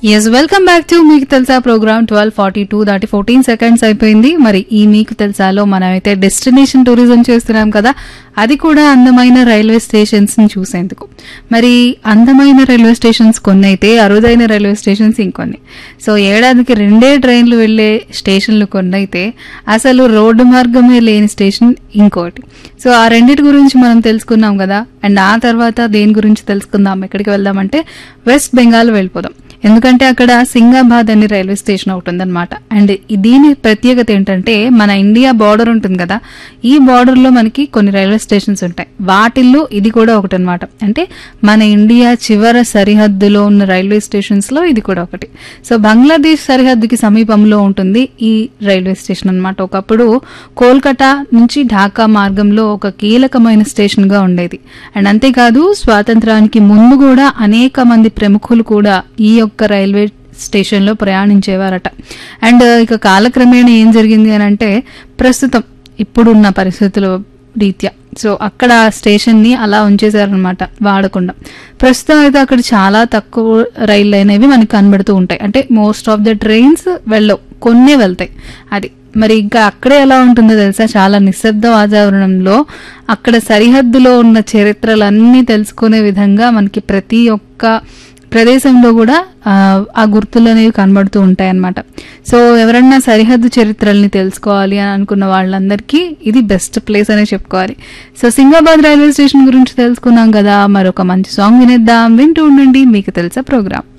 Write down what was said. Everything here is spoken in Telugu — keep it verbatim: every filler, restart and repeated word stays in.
ఎస్ వెల్కమ్ బ్యాక్ టు మీకు తెలుసా ప్రోగ్రామ్ ట్వెల్వ్ ఫార్టీ టూ దాటి ఫోర్టీన్ సెకండ్స్ అయిపోయింది. మరి ఈ మీకు తెలుసాలో మనమైతే డెస్టినేషన్ టూరిజం చేస్తున్నాం కదా, అది కూడా అందమైన రైల్వే స్టేషన్స్ ని చూసేందుకు. మరి అందమైన రైల్వే స్టేషన్స్ కొన్ని అయితే, అరుదైన రైల్వే స్టేషన్స్ ఇంకొన్ని. సో ఏడాదికి రెండే ట్రైన్లు వెళ్లే స్టేషన్లు కొన్ని అయితే, అసలు రోడ్డు మార్గమే లేని స్టేషన్ ఇంకోటి. సో ఆ రెండింటి గురించి మనం తెలుసుకున్నాం కదా. అండ్ ఆ తర్వాత దేని గురించి తెలుసుకుందాం, ఎక్కడికి వెళ్దామంటే వెస్ట్ బెంగాల్ వెళ్ళిపోదాం. ఎందుకంటే అక్కడ సింగాబాద్ అనే రైల్వే స్టేషన్ ఒకటి ఉందన్నమాట. అండ్ దీని ప్రత్యేకత ఏంటంటే, మన ఇండియా బార్డర్ ఉంటుంది కదా, ఈ బార్డర్ లో మనకి కొన్ని రైల్వే స్టేషన్స్ ఉంటాయి. వాటిల్లో ఇది కూడా ఒకటి అనమాట. అంటే మన ఇండియా చివర సరిహద్దులో ఉన్న రైల్వే స్టేషన్స్ లో ఇది కూడా ఒకటి. సో బంగ్లాదేశ్ సరిహద్దుకి సమీపంలో ఉంటుంది ఈ రైల్వే స్టేషన్ అనమాట. ఒకప్పుడు కోల్కతా నుంచి ఢాకా మార్గంలో ఒక కీలకమైన స్టేషన్ గా ఉండేది. అండ్ అంతేకాదు, స్వాతంత్రానికి ముందు కూడా అనేక మంది ప్రముఖులు కూడా ఈ యొక్క రైల్వే స్టేషన్ లో ప్రయాణించేవారట. అండ్ ఇక కాలక్రమేణా ఏం జరిగింది అని అంటే, ప్రస్తుతం ఇప్పుడున్న పరిస్థితుల రీత్యా సో అక్కడ స్టేషన్ ని అలా ఉంచేశారనమాట, వాడకుండా. ప్రస్తుతం అయితే అక్కడ చాలా తక్కువ రైళ్లు అనేవి మనకి కనబడుతూ ఉంటాయి. అంటే మోస్ట్ ఆఫ్ ద ట్రైన్స్ వెళ్ళవు, కొన్నే వెళ్తాయి. అది మరి ఇంకా అక్కడే ఎలా ఉంటుందో తెలుసా, చాలా నిశ్శబ్ద వాతావరణంలో అక్కడ సరిహద్దులో ఉన్న చరిత్రలన్నీ తెలుసుకునే విధంగా మనకి ప్రతి ఒక్క ప్రదేశంలో కూడా ఆ గుర్తులు అనేవి కనబడుతూ ఉంటాయి అన్నమాట. సో ఎవరన్నా సరిహద్దు చరిత్రల్ని తెలుసుకోవాలి అని అనుకున్న వాళ్ళందరికీ ఇది బెస్ట్ ప్లేస్ అనే చెప్పుకోవాలి. సో సింగాబాద్ రైల్వే స్టేషన్ గురించి తెలుసుకున్నాం కదా, మరొక మంచి సాంగ్ వినేద్దాం. వింటూ ఉండండి మీకు తెలుసా ప్రోగ్రామ్.